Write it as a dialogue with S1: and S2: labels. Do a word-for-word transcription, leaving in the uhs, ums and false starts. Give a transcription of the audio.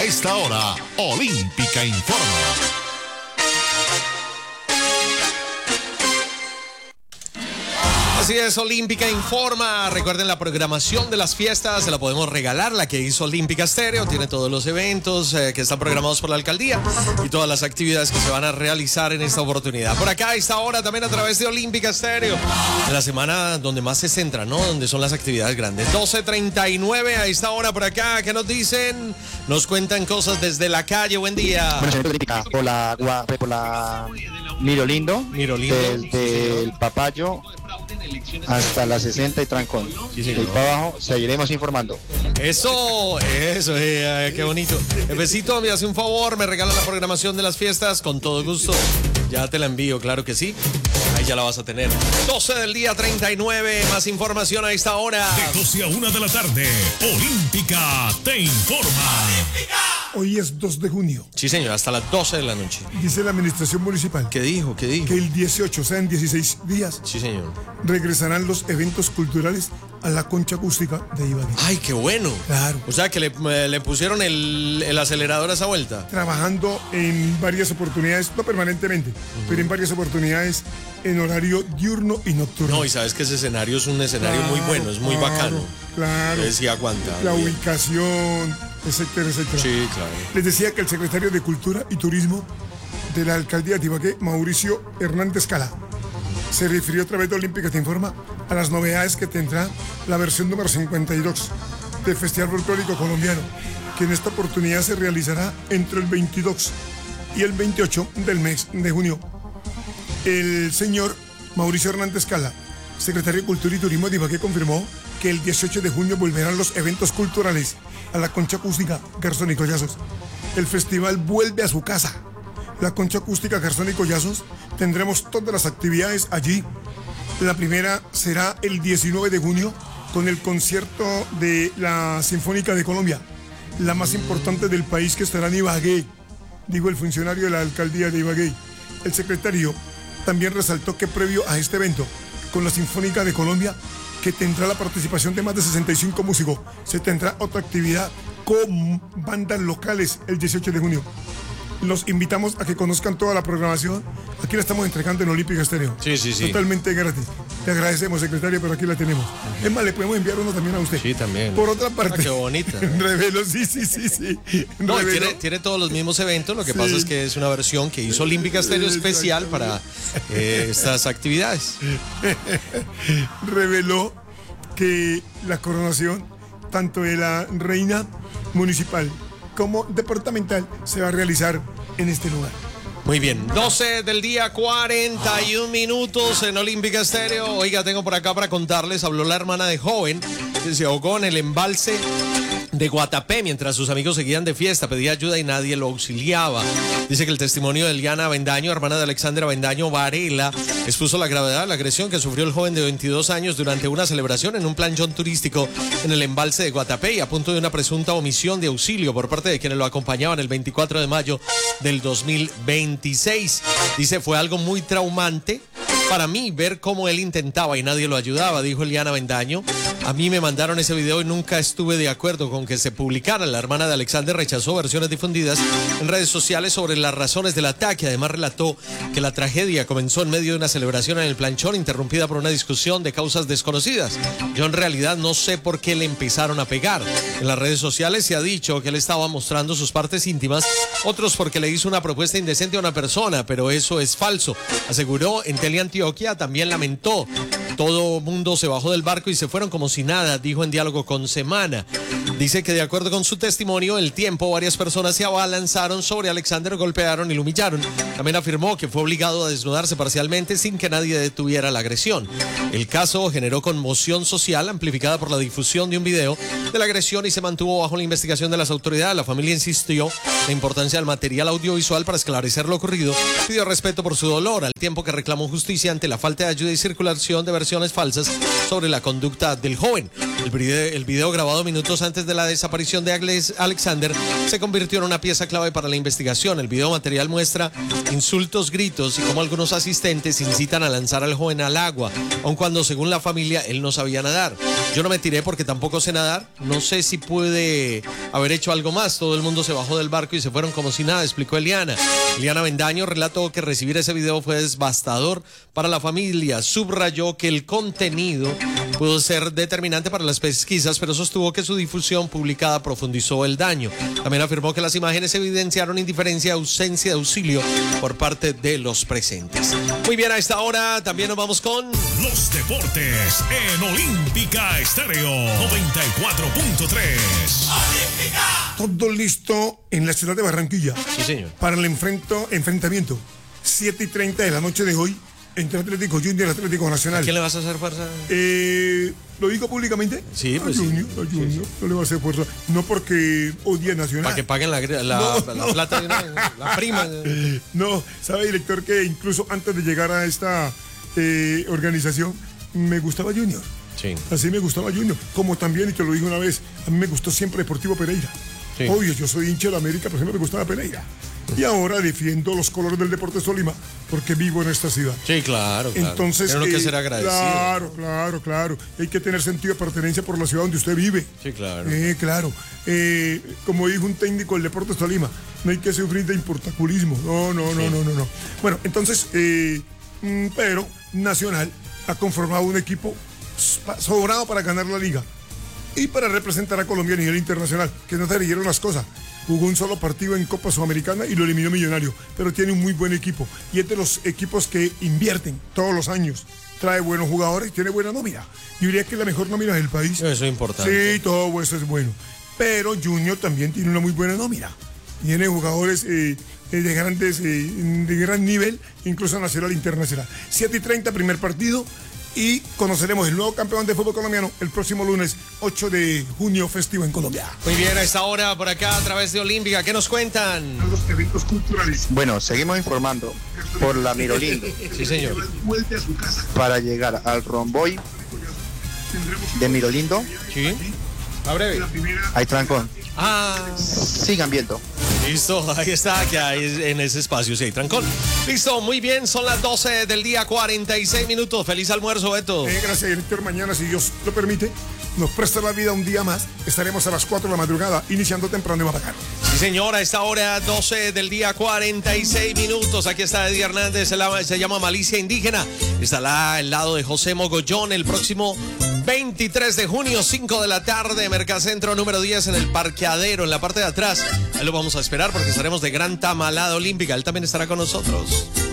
S1: A esta hora, Olímpica Informa.
S2: Así es, Olímpica Informa. Recuerden, la programación de las fiestas se la podemos regalar, la que hizo Olímpica Estéreo. Tiene todos los eventos eh, que están programados por la alcaldía y todas las actividades que se van a realizar en esta oportunidad. Por acá, a esta hora, también a través de Olímpica Estéreo. En la semana donde más se centra, ¿no? Donde son las actividades grandes. doce treinta y nueve, a esta hora por acá. ¿Qué nos dicen? Nos cuentan cosas desde la calle. Buen día.
S3: Bueno, señor Olímpica, por la, por la Miro Lindo,
S2: Miro Lindo.
S3: Del, del Papayo hasta la sesenta y Trancón.
S2: Sí,
S3: y ahí para abajo seguiremos informando.
S2: Eso, eso, eh, qué bonito. El besito, me hace un favor, me regala la programación de las fiestas, con todo gusto. Ya te la envío, claro que sí. Ahí ya la vas a tener. doce del día, treinta y nueve. Más información a esta hora.
S1: De doce a una de la tarde, Olímpica te informa. ¡Olímpica!
S4: Hoy es dos de junio.
S2: Sí, señor, hasta las doce de la noche.
S4: Dice la administración municipal.
S2: ¿Qué dijo? ¿Qué dijo?
S4: Que el dieciocho, o sea, en dieciséis días.
S2: Sí, señor.
S4: Regresarán los eventos culturales a la concha acústica de Ibagué.
S2: ¡Ay, qué bueno!
S4: Claro.
S2: O sea, que le, le pusieron el, el acelerador a esa vuelta.
S4: Trabajando en varias oportunidades, no permanentemente, uh-huh. pero en varias oportunidades en horario diurno y nocturno.
S2: No, y sabes que ese escenario es un escenario
S4: claro,
S2: muy bueno, es muy
S4: claro,
S2: bacano.
S4: Claro.
S2: Sí, aguanta.
S4: La
S2: bien.
S4: ubicación, etcétera, etcétera.
S2: Sí, claro.
S4: Les decía que el secretario de Cultura y Turismo de la alcaldía de Ibagué, Mauricio Hernández Cala, se refirió a través de Olímpica Te Informa a las novedades que tendrá la versión número cincuenta y dos del Festival Folclórico Colombiano, que en esta oportunidad se realizará entre el veintidós y el veintiocho del mes de junio. El señor Mauricio Hernández Cala, secretario de Cultura y Turismo de Ibagué, confirmó que el dieciocho de junio volverán los eventos culturales a la Concha Acústica Garzón y Collazos. El festival vuelve a su casa. La Concha Acústica Garzón y Collazos, tendremos todas las actividades allí. La primera será el diecinueve de junio con el concierto de la Sinfónica de Colombia, la más importante del país, que estará en Ibagué, dijo el funcionario de la alcaldía de Ibagué. El secretario también resaltó que previo a este evento con la Sinfónica de Colombia, que tendrá la participación de más de sesenta y cinco músicos, se tendrá otra actividad con bandas locales el dieciocho de junio. Los invitamos a que conozcan toda la programación. Aquí la estamos entregando en Olímpica Estéreo.
S2: Sí, sí, sí.
S4: Totalmente gratis. Te agradecemos, secretario, pero aquí la tenemos. Uh-huh. Es más, le podemos enviar uno también a usted.
S2: Sí, también.
S4: Por otra parte.
S2: Ah, qué bonita.
S4: Revelo, sí, sí, sí, sí.
S2: No, tiene, tiene todos los mismos eventos. Lo que sí. pasa es que es una versión que hizo Olímpica Estéreo especial para eh, estas actividades.
S4: Reveló que la coronación, tanto de la reina municipal como departamental, se va a realizar en este lugar.
S2: Muy bien, doce del día, cuarenta y un minutos en Olímpica Estéreo. Oiga, tengo por acá para contarles, habló la hermana de joven que se ahogó en el embalse de Guatapé mientras sus amigos seguían de fiesta, pedía ayuda y nadie lo auxiliaba. Dice que el testimonio de Eliana Avendaño, hermana de Alexandra Avendaño Varela, expuso la gravedad de la agresión que sufrió el joven de veintidós años durante una celebración en un planchón turístico en el embalse de Guatapé, y a punto de una presunta omisión de auxilio por parte de quienes lo acompañaban el veinticuatro de mayo del dos mil veintiséis. Dice, fue algo muy traumante para mí ver cómo él intentaba y nadie lo ayudaba, dijo Eliana Avendaño. A mí me mandaron ese video y nunca estuve de acuerdo con que se publicara. La hermana de Alexander rechazó versiones difundidas en redes sociales sobre las razones del ataque. Además relató que la tragedia comenzó en medio de una celebración en el planchón, interrumpida por una discusión de causas desconocidas. Yo en realidad no sé por qué le empezaron a pegar. En las redes sociales se ha dicho que él estaba mostrando sus partes íntimas, otros porque le hizo una propuesta indecente a una persona, pero eso es falso, aseguró. En Teleantioquia también lamentó. Todo mundo se bajó del barco y se fueron como si nada, dijo en diálogo con Semana. Dice que de acuerdo con su testimonio, el tiempo, varias personas se abalanzaron sobre Alexander, golpearon y lo humillaron. También afirmó que fue obligado a desnudarse parcialmente sin que nadie detuviera la agresión. El caso generó conmoción social amplificada por la difusión de un video de la agresión y se mantuvo bajo la investigación de las autoridades. La familia insistió en la importancia del material audiovisual para esclarecer lo ocurrido. Pidió respeto por su dolor, al tiempo que reclamó justicia ante la falta de ayuda y circulación de versiones falsas sobre la conducta del joven. El video, el video grabado minutos antes de la desaparición de Alexander se convirtió en una pieza clave para la investigación. El video material muestra insultos, gritos y cómo algunos asistentes incitan a lanzar al joven al agua, aun cuando según la familia él no sabía nadar. Yo no me tiré porque tampoco sé nadar. No sé si puede haber hecho algo más. Todo el mundo se bajó del barco y se fueron como si nada, explicó Eliana. Eliana Bendaño relató que recibir ese video fue devastador para la familia. Subrayó que el contenido pudo ser determinante para las pesquisas, pero sostuvo que su difusión publicada profundizó el daño. También afirmó que las imágenes evidenciaron indiferencia y ausencia de auxilio por parte de los presentes. Muy bien, a esta hora también nos vamos con
S1: los deportes en Olímpica Estéreo noventa y cuatro punto tres.
S4: Todo listo en la ciudad de Barranquilla.
S2: Sí, señor.
S4: Para el enfrento, enfrentamiento. siete y treinta de la noche de hoy entre Atlético Junior y Atlético Nacional.
S2: ¿A quién le vas a hacer fuerza?
S4: Eh, ¿Lo digo públicamente?
S2: Sí, pues
S4: a Junior,
S2: sí.
S4: A Junior,
S2: Sí, sí.
S4: no le va a hacer fuerza. No porque odie a Nacional.
S2: Para que paguen la, la,
S4: No,
S2: la
S4: no.
S2: plata de una, la prima.
S4: No, sabe, director, que incluso antes de llegar a esta eh, organización me gustaba Junior.
S2: Sí.
S4: Así me gustaba Junior. Como también, y te lo dije una vez, a mí me gustó siempre Deportivo Pereira.
S2: Sí.
S4: Obvio, yo soy hincha de la América, pero siempre me gustaba Pereira. Y ahora defiendo los colores del Deportes Tolima porque vivo en esta ciudad.
S2: Sí, claro, claro.
S4: Entonces,
S2: Tiene uno que
S4: eh,
S2: ser agradecido.
S4: Claro, claro, claro. Hay que tener sentido de pertenencia por la ciudad donde usted vive.
S2: Sí, claro.
S4: Eh, claro. Eh, como dijo un técnico del Deportes Tolima, no hay que sufrir de importaculismo. No, no, no,
S2: Sí.
S4: no, no, no. Bueno, entonces, eh, mm, pero Nacional ha conformado un equipo sobrado para ganar la liga y para representar a Colombia a nivel internacional, que no se leyeron las cosas. Jugó un solo partido en Copa Sudamericana y lo eliminó Millonario, pero tiene un muy buen equipo y es de los equipos que invierten todos los años. Trae buenos jugadores y tiene buena nómina. Yo diría que es la mejor nómina del país.
S2: Eso es importante.
S4: Sí, todo eso es bueno. Pero Junior también tiene una muy buena nómina. Tiene jugadores eh, de grandes, eh, de gran nivel, incluso nacional e internacional. siete y treinta, primer partido. Y conoceremos el nuevo campeón de fútbol colombiano el próximo lunes ocho de junio, festivo en Colombia.
S2: Muy bien, a esta hora por acá a través de Olímpica, ¿qué nos cuentan?
S4: Los eventos culturales.
S3: Bueno, seguimos informando por la Mirolindo
S2: Sí, señor.
S4: Vuelve a su casa.
S3: para llegar al Romboy de Mirolindo.
S2: Sí. A breve.
S3: Hay trancón.
S2: Ah,
S3: Sigan viendo.
S2: listo, ahí está, que hay en ese espacio, sí, hay trancón. Listo, muy bien, son las doce del día, cuarenta y seis minutos. Feliz almuerzo, Beto.
S4: Eh, gracias, director. Mañana, si Dios lo permite, nos presta la vida un día más. Estaremos a las cuatro de la madrugada, iniciando temprano en Mapacano.
S2: Sí, señora, a esta hora, doce del día, cuarenta y seis minutos. Aquí está Eddie Hernández, se, la- se llama Malicia Indígena. Estará al lado de José Mogollón el próximo veintitrés de junio, cinco de la tarde, Mercacentro número diez en el parqueadero, en la parte de atrás. Ahí lo vamos a esperar porque estaremos de gran tamalada olímpica. Él también estará con nosotros.